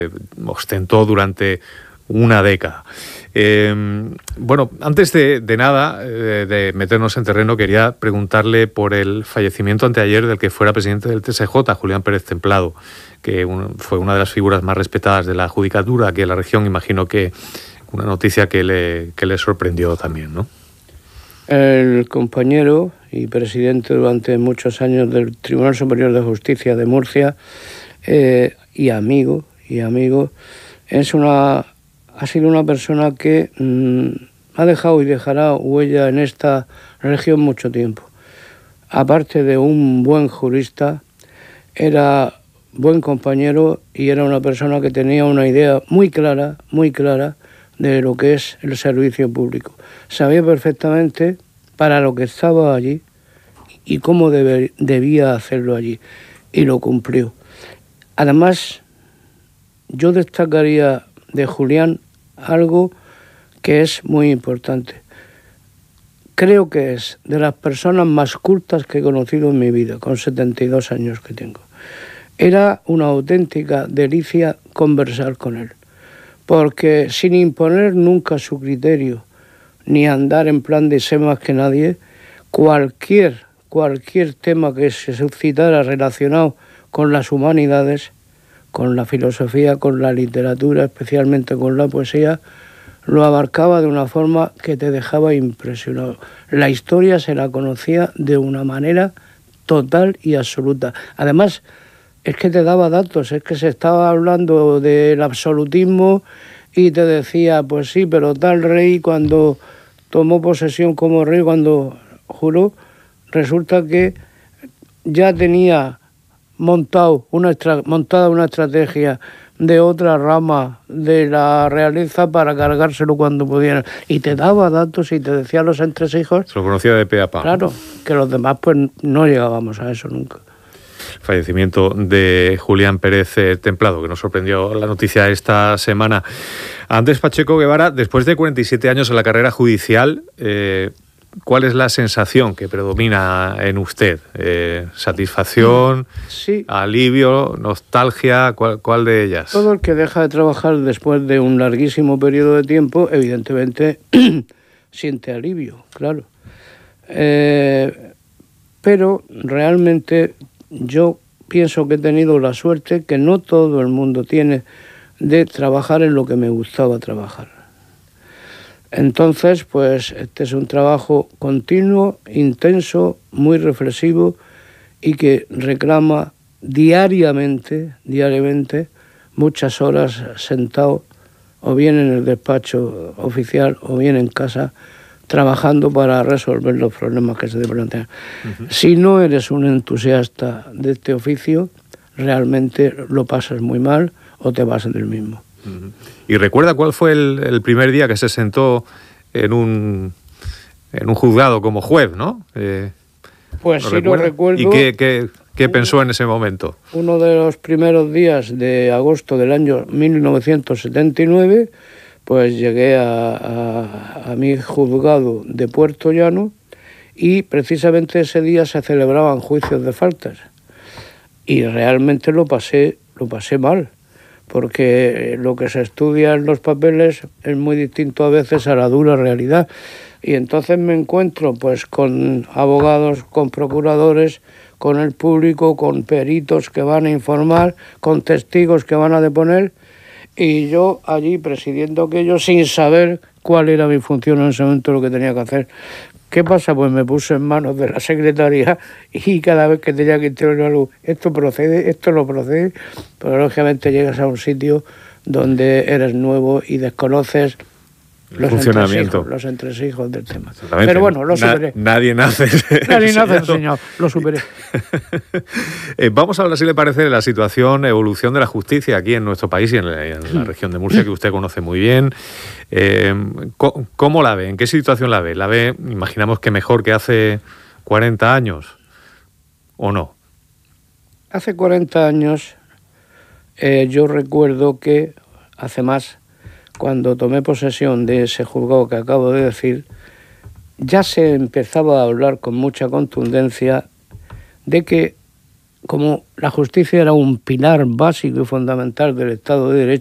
ostentó durante una década. Bueno, antes de nada, de meternos en terreno, quería preguntarle por el fallecimiento anteayer del que fuera presidente del TSJ, Julián Pérez Templado, que fue una de las figuras más respetadas de la judicatura aquí en la región. Imagino que una noticia que le sorprendió también, ¿no? El compañero y presidente durante muchos años del Tribunal Superior de Justicia de Murcia y amigo, ha sido una persona que ha dejado y dejará huella en esta región mucho tiempo. Aparte de un buen jurista, era buen compañero y era una persona que tenía una idea muy clara de lo que es el servicio público. Sabía perfectamente para lo que estaba allí y cómo debía hacerlo allí, y lo cumplió. Además, yo destacaría de Julián algo que es muy importante. Creo que es de las personas más cultas que he conocido en mi vida, con 72 años que tengo. Era una auténtica delicia conversar con él, porque sin imponer nunca su criterio, ni andar en plan de sé más que nadie, cualquier tema que se suscitara relacionado con las humanidades, con la filosofía, con la literatura, especialmente con la poesía, lo abarcaba de una forma que te dejaba impresionado. La historia se la conocía de una manera total y absoluta. Además, es que te daba datos, es que se estaba hablando del absolutismo y te decía, pues sí, pero tal rey cuando tomó posesión como rey, cuando juró, resulta que ya tenía montada una estrategia de otra rama de la realeza para cargárselo cuando pudiera. Y te daba datos y te decía los entresijos. Se lo conocía de pe a pa. Claro, que los demás pues no llegábamos a eso nunca. Fallecimiento de Julián Pérez Templado, que nos sorprendió la noticia esta semana. Andrés Pacheco Guevara, después de 47 años en la carrera judicial, ¿cuál es la sensación que predomina en usted? ¿Satisfacción? Sí. ¿Alivio? ¿Nostalgia? ¿Cuál de ellas? Todo el que deja de trabajar después de un larguísimo periodo de tiempo, evidentemente, siente alivio, claro. Pero realmente yo pienso que he tenido la suerte que no todo el mundo tiene de trabajar en lo que me gustaba trabajar. Entonces, pues este es un trabajo continuo, intenso, muy reflexivo y que reclama diariamente, muchas horas sentado, o bien en el despacho oficial o bien en casa, trabajando para resolver los problemas que se te plantean. Uh-huh. Si no eres un entusiasta de este oficio, realmente lo pasas muy mal o te vas del mismo. Uh-huh. ¿Y recuerda cuál fue el primer día que se sentó en un juzgado como juez, no? Pues sí, lo recuerdo. ¿Y qué pensó en ese momento? Uno de los primeros días de agosto del año 1979, pues llegué a mi juzgado de Puerto Llano y precisamente ese día se celebraban juicios de faltas. Y realmente lo pasé mal, porque lo que se estudia en los papeles es muy distinto a veces a la dura realidad. Y entonces me encuentro pues con abogados, con procuradores, con el público, con peritos que van a informar, con testigos que van a deponer, y yo allí presidiendo aquello sin saber cuál era mi función en ese momento, lo que tenía que hacer. ¿Qué pasa? Pues me puse en manos de la secretaría y cada vez que tenía que intervenir algo, esto procede, esto no procede, pero lógicamente llegas a un sitio donde eres nuevo y desconoces los entresijos del tema. Pero bueno, lo superé. Nadie nace señor, lo superé. Vamos a hablar, si le parece, de la situación, evolución de la justicia aquí en nuestro país y en la región de Murcia, que usted conoce muy bien. ¿Cómo la ve? ¿En qué situación la ve? ¿La ve, imaginamos que mejor que hace 40 años o no? Hace 40 años yo recuerdo que hace más, cuando tomé posesión de ese juzgado que acabo de decir, ya se empezaba a hablar con mucha contundencia de que como la justicia era un pilar básico y fundamental del Estado de Derecho,